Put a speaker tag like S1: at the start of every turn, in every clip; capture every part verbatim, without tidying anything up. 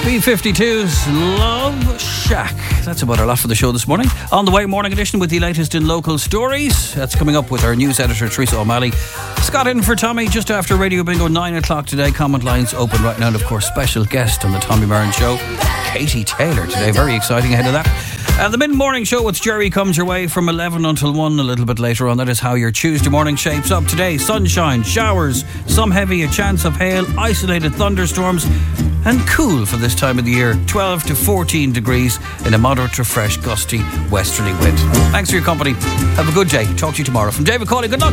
S1: B fifty-two's Love Shack. That's about our lot for the show this morning. On the way, morning edition with the latest in local stories. That's coming up with our news editor, Teresa O'Malley. Scott in for Tommy just after Radio Bingo, nine o'clock today. Comment lines open right now. And of course, special guest on the Tommy Marin Show, Katie Taylor today. Very exciting ahead of that. And the mid-morning show with Jerry comes your way from eleven until one a little bit later on. That is how your Tuesday morning shapes up today. Sunshine, showers, some heavy, a chance of hail, isolated thunderstorms, and cool for this time of the year. twelve to fourteen degrees in a moderate to fresh, gusty westerly wind. Thanks for your company. Have a good day. Talk to you tomorrow. From David Cawley, good luck.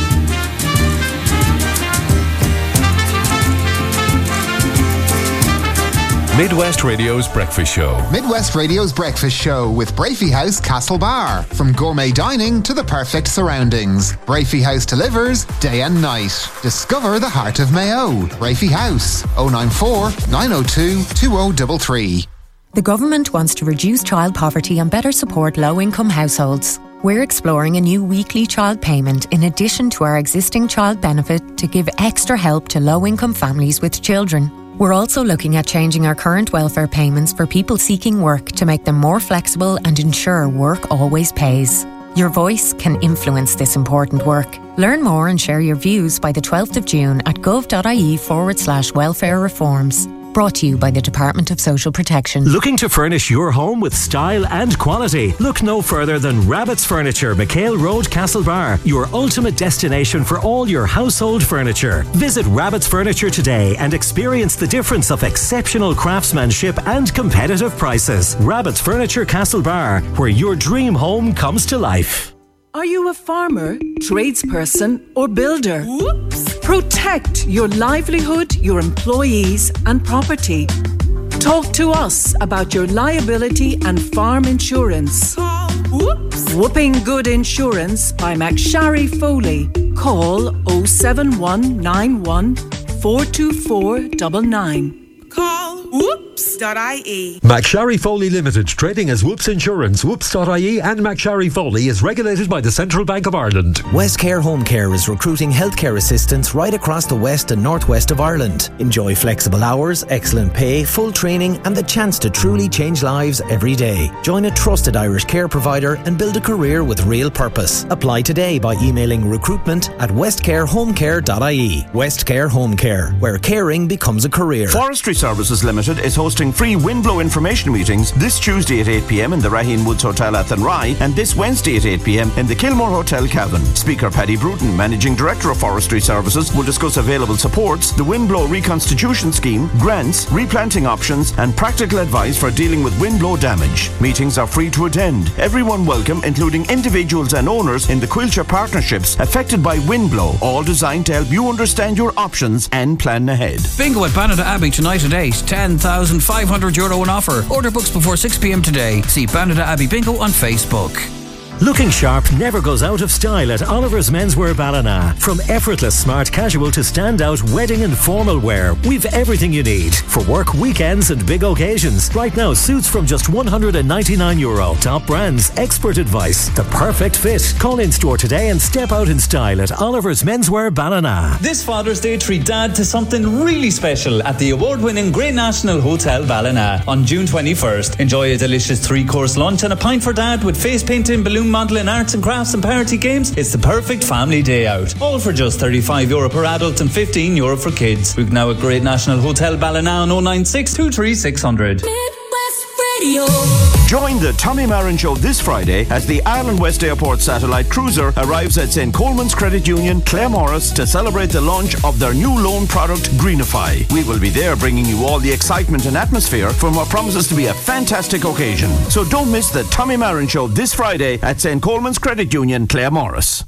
S2: Midwest Radio's Breakfast Show.
S3: Midwest Radio's Breakfast Show with Brafey House Castlebar. From gourmet dining to the perfect surroundings, Brafey House delivers day and night. Discover the heart of Mayo. Brafey House, oh nine four, nine oh two, two oh three three.
S4: The government wants to reduce child poverty and better support low-income households. We're exploring a new weekly child payment in addition to our existing child benefit to give extra help to low-income families with children. We're also looking at changing our current welfare payments for people seeking work to make them more flexible and ensure work always pays. Your voice can influence this important work. Learn more and share your views by the twelfth of June at gov.ie forward slash welfare reforms. Brought to you by the Department of Social Protection.
S5: Looking to furnish your home with style and quality? Look no further than Rabbit's Furniture, McHale Road, Castlebar, your ultimate destination for all your household furniture. Visit Rabbit's Furniture today and experience the difference of exceptional craftsmanship and competitive prices. Rabbit's Furniture, Castlebar, where your dream home comes to life.
S6: Are you a farmer, tradesperson or builder? Whoops! Protect your livelihood, your employees and property. Talk to us about your liability and farm insurance. Call Whoops! Whooping Good Insurance by McSharry Foley. Call oh seven one nine one, four two four nine nine.
S7: Call whoops dot I E.
S8: McSharry Foley Limited, trading as Whoops Insurance. Whoops dot I E and McSharry Foley is regulated by the Central Bank of Ireland.
S9: Westcare Home Care is recruiting healthcare assistants right across the west and northwest of Ireland. Enjoy flexible hours, excellent pay, full training and the chance to truly change lives every day. Join a trusted Irish care provider and build a career with real purpose. Apply today by emailing recruitment at westcare home care dot I E. Westcare Home Care, where caring becomes a career.
S10: Forestry Services Limited is hosting free windblow information meetings this Tuesday at eight p m in the Raheen Woods Hotel Athenry and this Wednesday at eight p m in the Kilmore Hotel Cavan. Speaker Paddy Bruton, Managing Director of Forestry Services, will discuss available supports, the windblow reconstitution scheme, grants, replanting options and practical advice for dealing with windblow damage. Meetings are free to attend. Everyone welcome, including individuals and owners in the Quilcher partnerships affected by windblow, all designed to help you understand your options and plan ahead.
S1: Bingo at Banada Abbey tonight at eight. ten thousand five hundred euro on offer. Order books before six p m today. See Banada Abbey Bingo on Facebook.
S5: Looking sharp never goes out of style at Oliver's Menswear Ballina. From effortless smart casual to standout wedding and formal wear, we've everything you need for work, weekends and big occasions. Right now, suits from just one hundred ninety-nine euro. Top brands, expert advice, the perfect fit. Call in store today and step out in style at Oliver's Menswear Ballina.
S11: This Father's Day, treat Dad to something really special at the award-winning Great National Hotel Ballina on June twenty-first. Enjoy a delicious three-course lunch and a pint for Dad with face painting, balloon modelling, arts and crafts and party games. It's the perfect family day out. All for just thirty-five euro per adult and fifteen euro for kids. Book now at Great National Hotel Ballina on oh nine six, two three six zero zero.
S7: Midwest Radio.
S10: Join the Tommy Marin Show this Friday as the Ireland West Airport satellite cruiser arrives at Saint Coleman's Credit Union, Claremorris, to celebrate the launch of their new loan product, Greenify. We will be there bringing you all the excitement and atmosphere from what promises to be a fantastic occasion. So don't miss the Tommy Marin Show this Friday at Saint Coleman's Credit Union, Claremorris.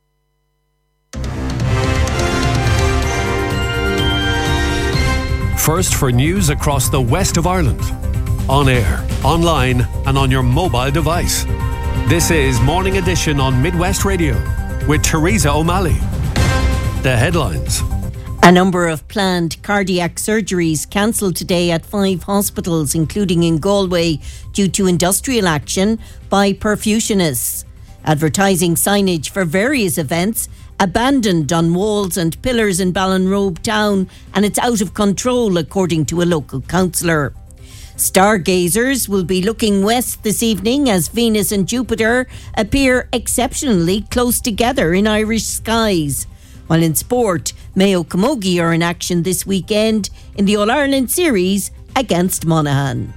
S2: First for news across the west of Ireland. On air, online and on your mobile device. This is Morning Edition on Midwest Radio with Teresa O'Malley. The headlines.
S12: A number of planned cardiac surgeries cancelled today at five hospitals, including in Galway, due to industrial action by perfusionists. Advertising signage for various events abandoned on walls and pillars in Ballinrobe town, and it's out of control, according to a local councillor. Stargazers will be looking west this evening as Venus and Jupiter appear exceptionally close together in Irish skies. While in sport, Mayo Camogie are in action this weekend in the All-Ireland Series against Monaghan.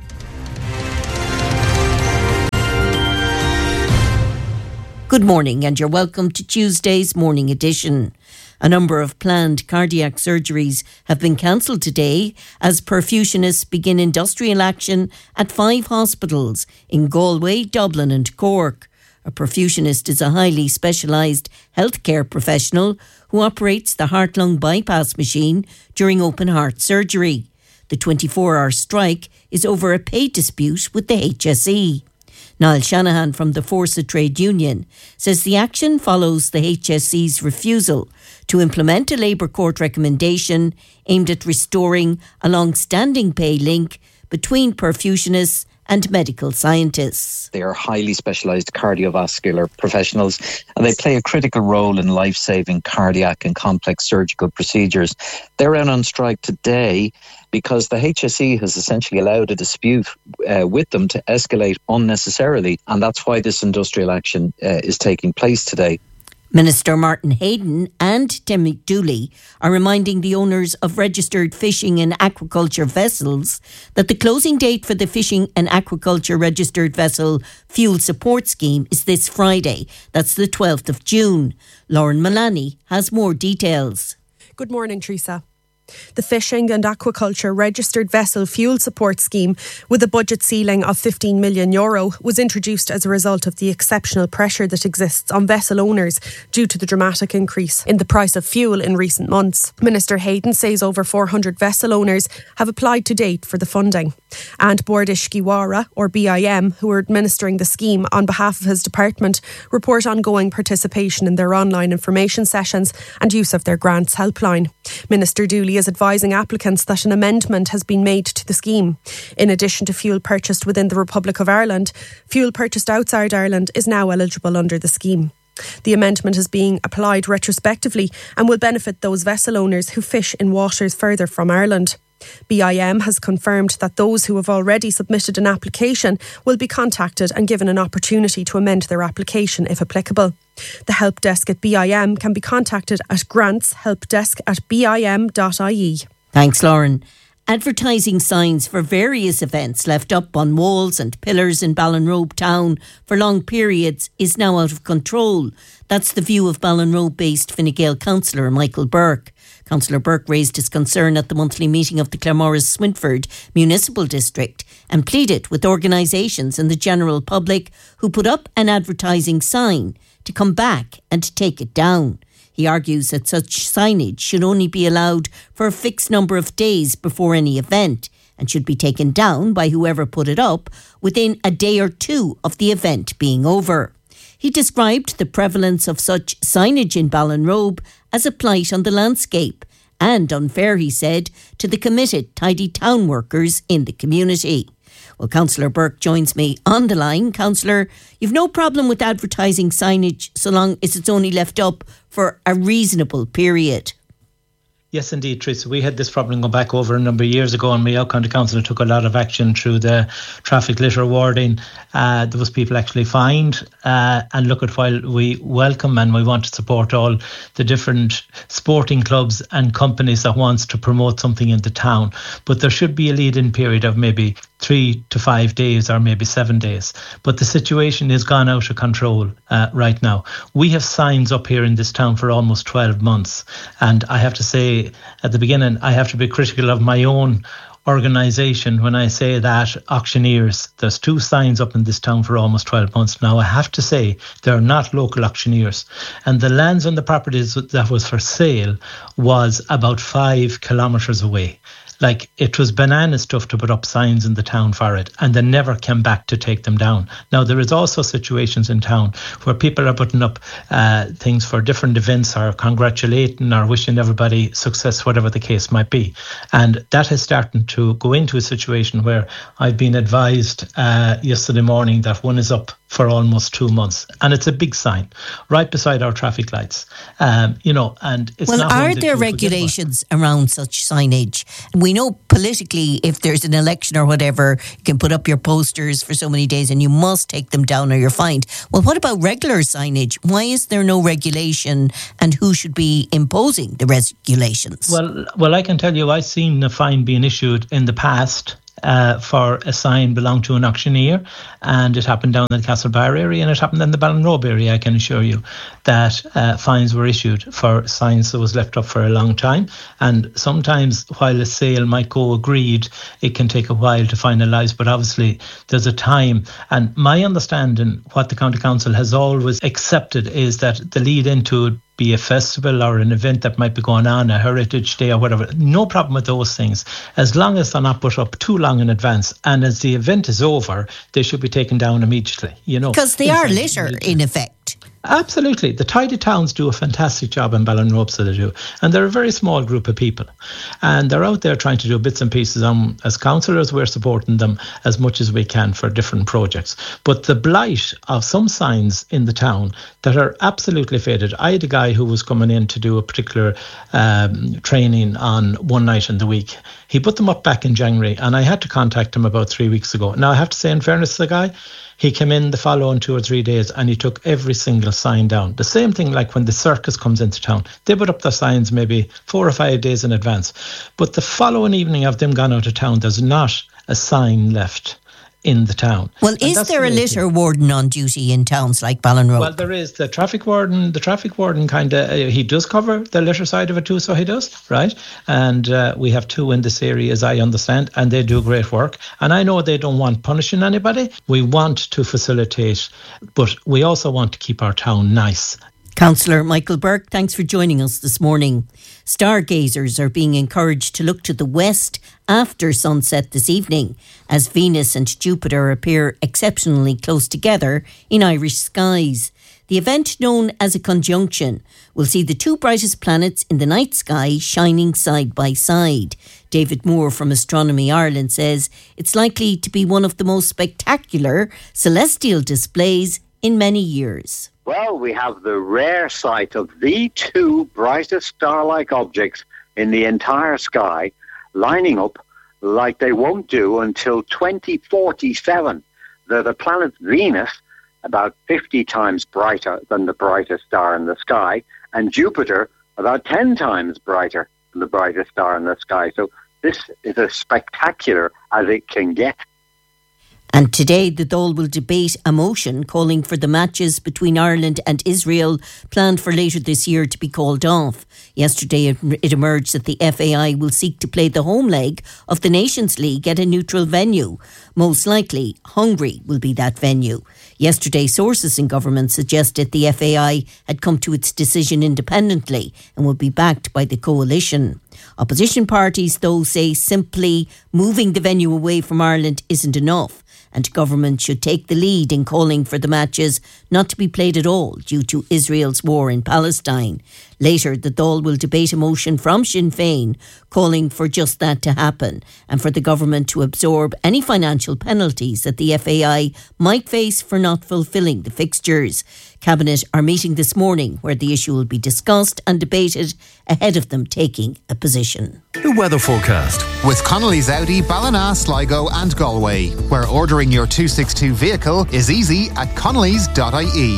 S12: Good morning and you're welcome to Tuesday's morning edition. A number of planned cardiac surgeries have been cancelled today as perfusionists begin industrial action at five hospitals in Galway, Dublin and Cork. A perfusionist is a highly specialised healthcare professional who operates the heart-lung bypass machine during open heart surgery. The twenty-four hour strike is over a pay dispute with the H S E. Niall Shanahan from the Forsa Trade Union says the action follows the H S E's refusal to implement a Labour Court recommendation aimed at restoring a long-standing pay link between perfusionists and medical scientists.
S13: They are highly specialised cardiovascular professionals and they play a critical role in life-saving cardiac and complex surgical procedures. They're out on strike today because the H S E has essentially allowed a dispute uh, with them to escalate unnecessarily, and that's why this industrial action uh, is taking place today.
S12: Minister Martin Hayden and Tim McDooley are reminding the owners of registered fishing and aquaculture vessels that the closing date for the Fishing and Aquaculture Registered Vessel Fuel Support Scheme is this Friday. That's the twelfth of June. Lauren Mullaney has more details.
S14: Good morning, Teresa. The Fishing and Aquaculture Registered Vessel Fuel Support Scheme, with a budget ceiling of fifteen million euro, was introduced as a result of the exceptional pressure that exists on vessel owners due to the dramatic increase in the price of fuel in recent months. Minister Hayden says over four hundred vessel owners have applied to date for the funding. And Bord Iascaigh Mhara, or B I M, who are administering the scheme on behalf of his department, report ongoing participation in their online information sessions and use of their grants helpline. Minister Dooley is advising applicants that an amendment has been made to the scheme. In addition to fuel purchased within the Republic of Ireland, fuel purchased outside Ireland is now eligible under the scheme. The amendment is being applied retrospectively and will benefit those vessel owners who fish in waters further from Ireland. B I M has confirmed that those who have already submitted an application will be contacted and given an opportunity to amend their application if applicable. The help desk at B I M can be contacted at grants helpdesk at b i m dot i e.
S12: Thanks, Lauren. Advertising signs for various events left up on walls and pillars in Ballinrobe town for long periods is now out of control. That's the view of Ballinrobe-based Fine Gael councillor Michael Burke. Councillor Burke raised his concern at the monthly meeting of the Claremorris-Swinford Municipal District and pleaded with organisations and the general public who put up an advertising sign to come back and take it down. He argues that such signage should only be allowed for a fixed number of days before any event and should be taken down by whoever put it up within a day or two of the event being over. He described the prevalence of such signage in Ballinrobe as a blight on the landscape and unfair, he said, to the committed tidy town workers in the community. Well, Councillor Burke joins me on the line. Councillor, you've no problem with advertising signage so long as it's only left up for a reasonable period.
S15: Yes, indeed, Teresa. We had this problem go back over a number of years ago, and Mayo County Council took a lot of action through the traffic litter warding. Uh, there was people actually fined. Uh, and look at while we welcome and we want to support all the different sporting clubs and companies that wants to promote something in the town, but there should be a lead-in period of maybe three to five days or maybe seven days. But the situation has gone out of control uh, right now. We have signs up here in this town for almost twelve months. And I have to say at the beginning, I have to be critical of my own organisation when I say that auctioneers, there's two signs up in this town for almost twelve months now. I have to say they're not local auctioneers, and the lands and the properties that was for sale was about five kilometres away. Like, it was banana stuff to put up signs in the town for it, and they never came back to take them down. Now, there is also situations in town where people are putting up uh, things for different events or congratulating or wishing everybody success, whatever the case might be. And that is starting to go into a situation where I've been advised uh, yesterday morning that one is up for almost two months. And it's a big sign right beside our traffic lights. Um, you know, and it's
S12: well,
S15: not
S12: are there regulations around such signage? We know politically, if there's an election or whatever, you can put up your posters for so many days and you must take them down or you're fined. Well, what about regular signage? Why is there no regulation, and who should be imposing the regulations?
S15: Well, well, I can tell you, I've seen a fine being issued in the past Uh, for a sign belonged to an auctioneer, and it happened down in the Castlebar area and it happened in the Ballinrobe area. I can assure you that uh, fines were issued for signs that was left up for a long time, and sometimes while a sale might go agreed, it can take a while to finalise, but obviously there's a time. And my understanding, what the County Council has always accepted, is that the lead into it be a festival or an event that might be going on, a Heritage Day or whatever, no problem with those things, as long as they're not put up too long in advance. And as the event is over, they should be taken down immediately, you know.
S12: Because they are litter, in effect.
S15: Absolutely. The Tidy Towns do a fantastic job in Ballinrobe, so they do. And they're a very small group of people. And they're out there trying to do bits and pieces. Um, as councillors, we're supporting them as much as we can for different projects. But the blight of some signs in the town that are absolutely faded. I had a guy who was coming in to do a particular um, training on one night in the week. He put them up back in January, and I had to contact him about three weeks ago. Now, I have to say, in fairness to the guy, he came in the following two or three days and he took every single sign down. The same thing like when the circus comes into town. They put up their signs maybe four or five days in advance. But the following evening of them gone out of town, there's not a sign left in the town.
S12: Well, and is there a litter warden on duty in towns like Ballinrobe?
S15: Well, there is. The traffic warden, the traffic warden kind of, uh, he does cover the litter side of it too, so he does, right? And uh, we have two in this area, as I understand, and they do great work. And I know they don't want punishing anybody. We want to facilitate, but we also want to keep our town nice.
S12: Councillor Michael Burke, thanks for joining us this morning. Stargazers are being encouraged to look to the west after sunset this evening, as Venus and Jupiter appear exceptionally close together in Irish skies. The event, known as a conjunction, will see the two brightest planets in the night sky shining side by side. David Moore from Astronomy Ireland says it's likely to be one of the most spectacular celestial displays in many years.
S16: Well, we have the rare sight of the two brightest star-like objects in the entire sky lining up like they won't do until twenty forty-seven. They're the planet Venus, about fifty times brighter than the brightest star in the sky, and Jupiter, about ten times brighter than the brightest star in the sky. So this is as spectacular as it can get.
S12: And today, the Dáil will debate a motion calling for the matches between Ireland and Israel planned for later this year to be called off. Yesterday, it, it emerged that the F A I will seek to play the home leg of the Nations League at a neutral venue. Most likely, Hungary will be that venue. Yesterday, sources in government suggested the F A I had come to its decision independently and would be backed by the coalition. Opposition parties, though, say simply moving the venue away from Ireland isn't enough, and government should take the lead in calling for the matches not to be played at all due to Israel's war in Palestine. Later, the Dáil will debate a motion from Sinn Féin calling for just that to happen and for the government to absorb any financial penalties that the F A I might face for not fulfilling the fixtures. Cabinet are meeting this morning where the issue will be discussed and debated ahead of them taking a position.
S8: The weather forecast.
S3: With Connolly's Audi, Ballina, Sligo and Galway, where ordering your two sixty-two vehicle is easy at connellys dot I E.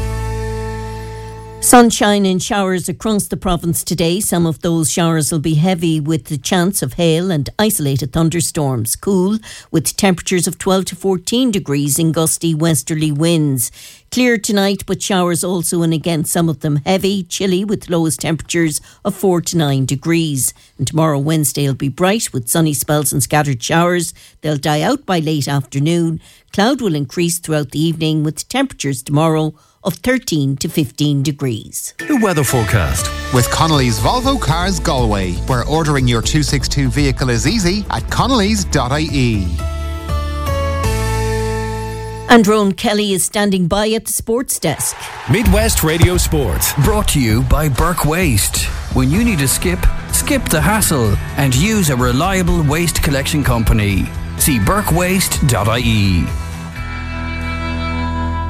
S12: Sunshine and showers across the province today. Some of those showers will be heavy with the chance of hail and isolated thunderstorms. Cool with temperatures of twelve to fourteen degrees in gusty westerly winds. Clear tonight, but showers also, and again some of them heavy, chilly with lowest temperatures of four to nine degrees. And tomorrow, Wednesday, will be bright with sunny spells and scattered showers. They'll die out by late afternoon. Cloud will increase throughout the evening with temperatures tomorrow of thirteen to fifteen degrees.
S8: The weather forecast.
S3: With Connolly's Volvo Cars Galway, where ordering your two sixty-two vehicle is easy at connellys dot I E.
S12: And Rowan Kelly is standing by at the sports desk.
S2: Midwest Radio Sports.
S1: Brought to you by Burke Waste. When you need a skip, skip the hassle and use a reliable waste collection company. See burke waste dot I E.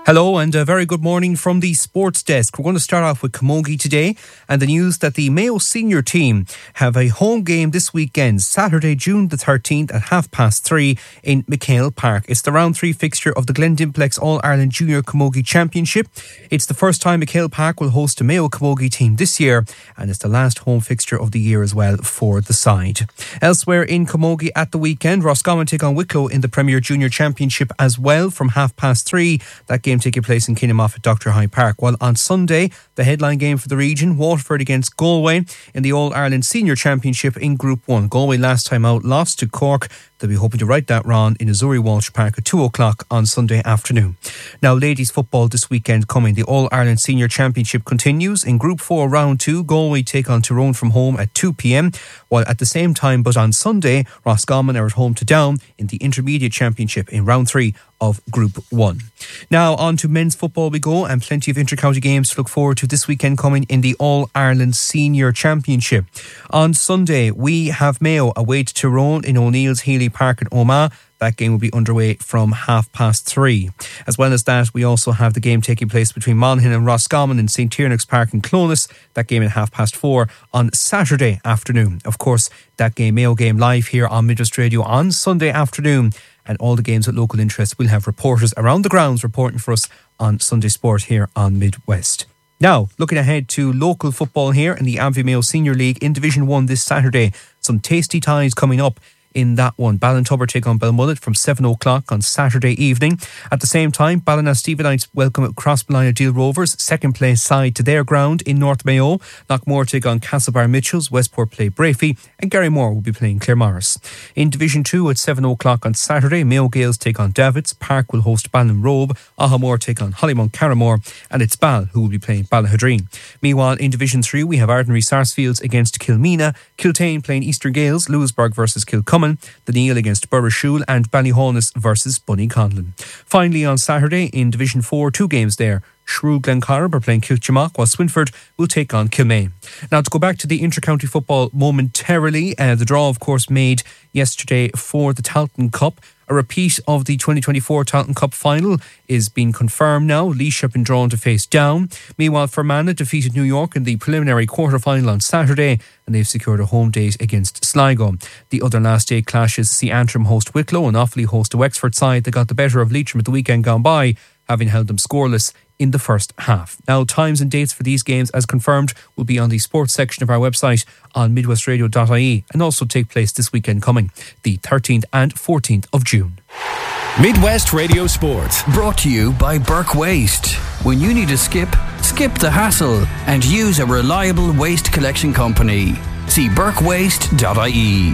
S17: Hello and a very good morning from the Sports Desk. We're going to start off with Camogie today and the news that the Mayo senior team have a home game this weekend, Saturday, June the thirteenth at half past three in McHale Park. It's the round three fixture of the Glendimplex All-Ireland Junior Camogie Championship. It's the first time McHale Park will host a Mayo Camogie team this year, and it's the last home fixture of the year as well for the side. Elsewhere in Camogie at the weekend, Roscommon take on Wicklow in the Premier Junior Championship as well from half past three. That game taking place in Kinnamoff at Doctor High Park. While on Sunday, the headline game for the region, Waterford against Galway in the All-Ireland Senior Championship in Group one. Galway last time out lost to Cork. They'll be hoping to right that round in Azuri Walsh Park at two o'clock on Sunday afternoon. Now, ladies football this weekend coming. The All-Ireland Senior Championship continues. In Group four, Round two, Galway take on Tyrone from home at two p.m. While at the same time, but on Sunday, Roscommon are at home to Down in the Intermediate Championship in Round three of Group one. Now, on to men's football we go, and plenty of inter-county games to look forward to this weekend coming in the All-Ireland Senior Championship. On Sunday, we have Mayo away to Tyrone in O'Neill's Healy Park in Omagh. That game will be underway from half past three. As well as that, we also have the game taking place between Monaghan and Roscommon in Saint Tiernach's Park in Clones. That game at half past four on Saturday afternoon. Of course, that game, Mayo game, live here on Midwest Radio on Sunday afternoon. And all the games of local interest will have reporters around the grounds reporting for us on Sunday Sport here on Midwest. Now, looking ahead to local football here in the Abbey Mayo Senior League in Division one this Saturday. Some tasty ties coming up in that one. Ballintubber take on Belmullet from seven o'clock on Saturday evening. At the same time, Ballina Stephenites welcome Crossmolina Deal Rovers, second place side, to their ground in North Mayo. Knockmore take on Castlebar Mitchells, Westport play Brafey, and Garrymore will be playing Claremorris. In Division two at seven o'clock on Saturday, Mayo Gales take on Davids, Park will host Ballinrobe, Ahamore take on Hollymount Carramore, and it's Ball who will be playing Ballahadreen. Meanwhile, in Division three, we have Ardnary Sarsfields against Kilmeena, Kiltane playing Eastern Gales, Lewisburg versus Kilcummin, the Neil against Burrishoole, and Ballyhonus versus Bunnyconlon. Finally, on Saturday, in Division four, two games there. Shrew Glencorrib are playing Kilchamack, while Swinford will take on Kilmaine. Now, to go back to the inter-county football momentarily, uh, the draw, of course, made yesterday for the Tailteann Cup. A repeat of the twenty twenty-four Tailteann Cup final is being confirmed now. Laois have been drawn to face Down. Meanwhile, Fermanagh defeated New York in the preliminary quarter-final on Saturday, and they've secured a home date against Sligo. The other last day clashes see Antrim host Wicklow and Offaly host a Wexford side that got the better of Leitrim at the weekend gone by, having held them scoreless in the first half. Now, times and dates for these games, as confirmed, will be on the sports section of our website on midwest radio dot I E and also take place this weekend coming, the thirteenth and fourteenth of June.
S2: Midwest Radio Sport.
S1: Brought to you by Burke Waste. When you need a skip, skip the hassle and use a reliable waste collection company. See burke waste dot I E.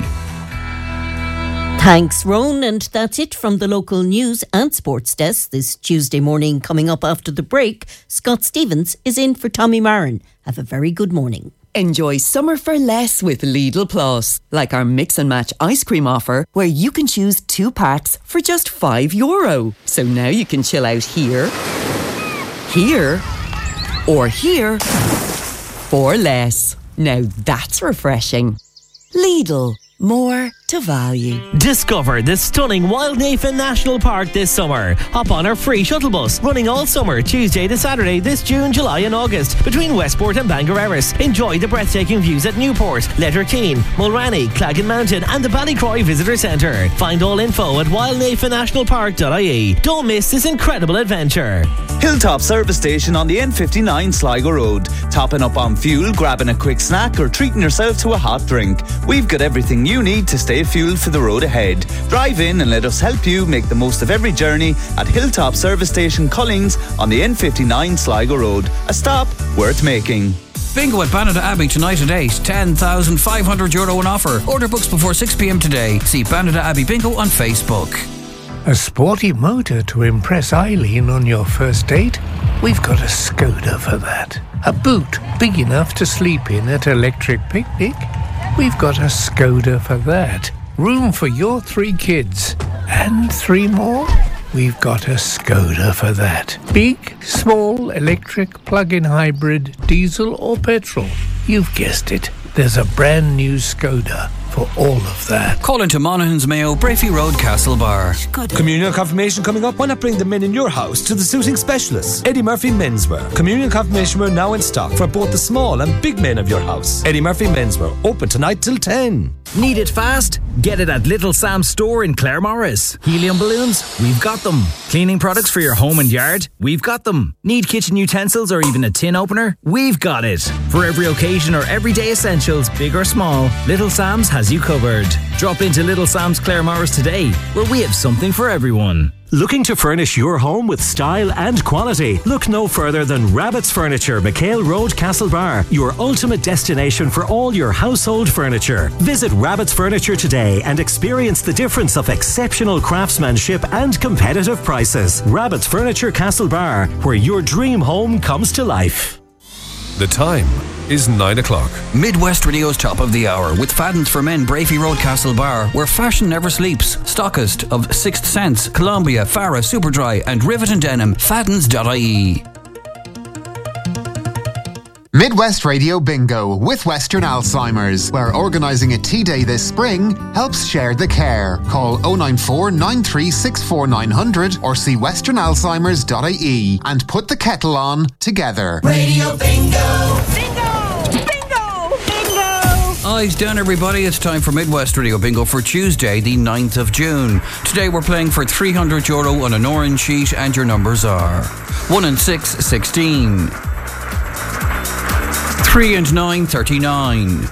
S12: Thanks, Roan, and that's it from the local news and sports desk this Tuesday morning. Coming up after the break, Scott Stevens is in for Tommy Marin. Have a very good morning.
S18: Enjoy summer for less with Lidl Plus, like our mix and match ice cream offer, where you can choose two packs for just five euro. So now you can chill out here, here, or here for less. Now that's refreshing. Lidl, more to value.
S19: Discover the stunning Wildnafen National Park this summer. Hop on our free shuttle bus running all summer, Tuesday to Saturday this June, July and August between Westport and Bangor-Erris. Enjoy the breathtaking views at Newport, Letterkeene, Mulranny, Claggan Mountain and the Ballycroy Visitor Centre. Find all info at wildnafen national park dot I E. Don't miss this incredible adventure.
S11: Hilltop Service Station on the N fifty-nine Sligo Road. Topping up on fuel, grabbing a quick snack or treating yourself to a hot drink. We've got everything you need to stay fueled for the road ahead. Drive in and let us help you make the most of every journey at Hilltop Service Station Collings on the N fifty-nine Sligo Road. A stop worth making.
S1: Bingo at Banada Abbey tonight at eight. ten thousand five hundred euro in offer. Order books before six p.m. today. See Banada Abbey Bingo on Facebook.
S20: A sporty motor to impress Eileen on your first date? We've got a Skoda for that. A boot big enough to sleep in at Electric Picnic? We've got a Skoda for that. Room for your three kids. And three more? We've got a Skoda for that. Big, small, electric, plug-in hybrid, diesel or petrol? You've guessed it. There's a brand new Skoda for all of that.
S1: Call into Monaghan's Mayo, Brafey Road, Castlebar.
S21: Communion confirmation coming up. Why not bring the men in your house to the suiting specialists? Eddie Murphy Menswear. Communion confirmation wear now in stock for both the small and big men of your house. Eddie Murphy Menswear. Open tonight till ten.
S22: Need it fast? Get it at Little Sam's store in Claremorris. Helium balloons? We've got them. Cleaning products for your home and yard? We've got them. Need kitchen utensils or even a tin opener? We've got it. For every occasion or everyday essentials, big or small, Little Sam's has you covered. Drop into Little Sam's Claremorris today, where we have something for everyone.
S5: Looking to furnish your home with style and quality? Look no further than Rabbit's Furniture, McHale Road, Castlebar, your ultimate destination for all your household furniture. Visit Rabbit's Furniture today and experience the difference of exceptional craftsmanship and competitive prices. Rabbit's Furniture, Castlebar, where your dream home comes to life.
S23: The time is nine o'clock.
S1: Midwest Radio's top of the hour with Fadden's for Men, Brafey Road, Castlebar, where fashion never sleeps. Stockist of Sixth Sense, Columbia, Farah, Superdry, and Rivet and Denim. Faddens dot I E.
S3: Midwest Radio Bingo with Western Alzheimer's, where organising a tea day this spring helps share the care. Call oh nine four, nine three six four, nine hundred or see western alzheimers dot I E and put the kettle on together.
S7: Radio Bingo!
S1: Eyes down, everybody. It's time for Midwest Radio Bingo for Tuesday, the ninth of June. Today we're playing for three hundred euro on an orange sheet, and your numbers are one and six, sixteen. three and nine, thirty-nine.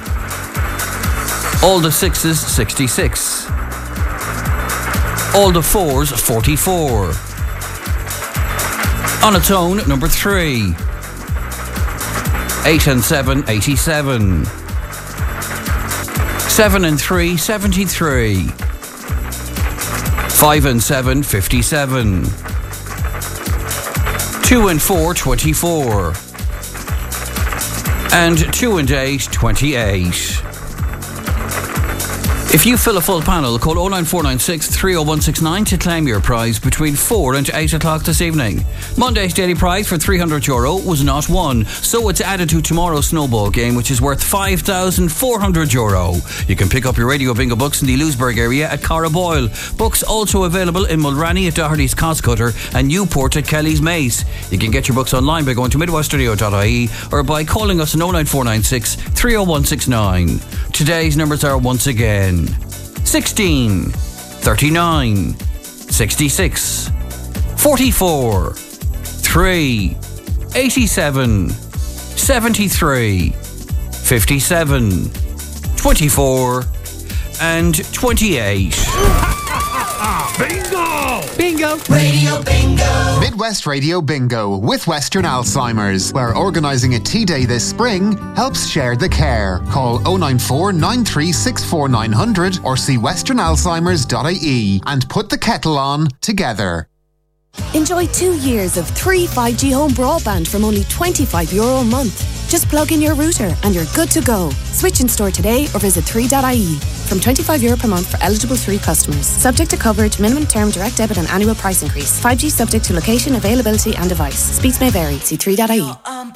S1: All the sixes, sixty-six. All the fours, forty-four. On its own, number three. Eight and seven, eighty-seven. Seven and three, seventy-three. Five and seven, fifty-seven. Two and four, twenty-four. And two and eight, twenty-eight. If you fill a full panel, call oh nine four nine six, three oh one six nine to claim your prize between four and eight o'clock this evening. Monday's daily prize for three hundred euro was not won, so it's added to tomorrow's snowball game, which is worth five thousand four hundred euro. You can pick up your Radio Bingo books in the Lewisburg area at Cara Boyle. Books also available in Mulranny at Doherty's Coscutter and Newport at Kelly's Mace. You can get your books online by going to midwest radio dot I E or by calling us on oh nine four nine six, three oh one six nine. Today's numbers are once again sixteen, thirty-nine, sixty-six, forty-four, three, eighty-seven, seventy-three, fifty-seven, twenty-four, and twenty-eight.
S23: Bingo!
S7: Bingo! Radio Bingo!
S3: Midwest Radio Bingo with Western Alzheimer's, where organising a tea day this spring helps share the care. Call oh nine four, nine three six four, nine hundred or see western alzheimers dot I E and put the kettle on together.
S24: Enjoy two years of free five G home broadband from only twenty-five euro a month. Just plug in your router and you're good to go. Switch in store today or visit three dot I E. From twenty-five euro per month for eligible three customers. Subject to coverage, minimum term, direct debit and annual price increase. five G subject to location, availability and device. Speeds may vary. See three dot I E.